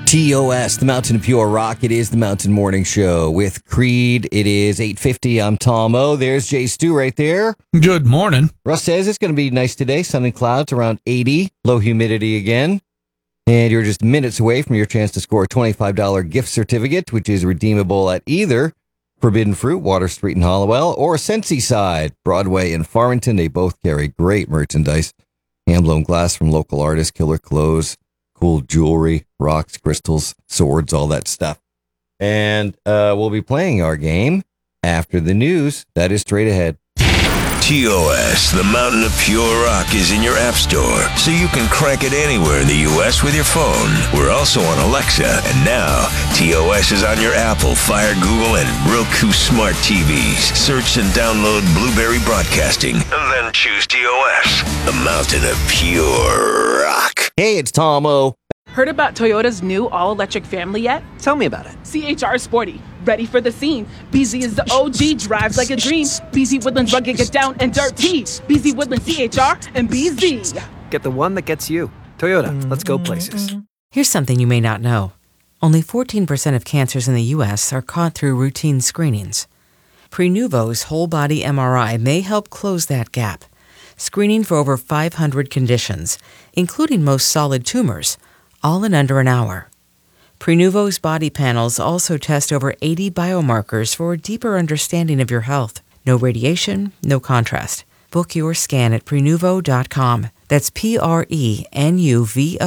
TOS, the Mountain of Pure Rock. It is the Mountain Morning Show with Creed. It is 8:50. I'm Tom O. There's Jay Stu right there. Good morning. Russ says it's going to be nice today. Sun and clouds around 80. Low humidity again. And you're just minutes away from your chance to score a $25 gift certificate, which is redeemable at either Forbidden Fruit, Water Street in Hollowell, or Sensi Side, Broadway in Farmington. They both carry great merchandise. Hand-blown glass from local artists, killer clothes, cool jewelry, rocks, crystals, swords, all that stuff. And we'll be playing our game after the news. That is straight ahead. TOS, the Mountain of Pure Rock, is in your app store, so you can crank it anywhere in the U.S. with your phone. We're also on Alexa, and now TOS is on your Apple, Fire, Google, and Roku smart TVs. Search and download Blueberry Broadcasting, and then choose TOS, the Mountain of Pure Rock. Hey, it's Tom O. Heard about Toyota's new all-electric family yet? Tell me about it. CHR Sporty, ready for the scene. BZ is the OG, drives like a dream. BZ Woodlands rugged, get down and dirty. BZ Woodlands CHR and BZ. Get the one that gets you. Toyota, let's go places. Here's something you may not know. Only 14% of cancers in the U.S. are caught through routine screenings. Prenuvo's whole-body MRI may help close that gap. Screening for over 500 conditions, including most solid tumors, all in under an hour. Prenuvo's body panels also test over 80 biomarkers for a deeper understanding of your health. No radiation, no contrast. Book your scan at Prenuvo.com. That's Prenuvo.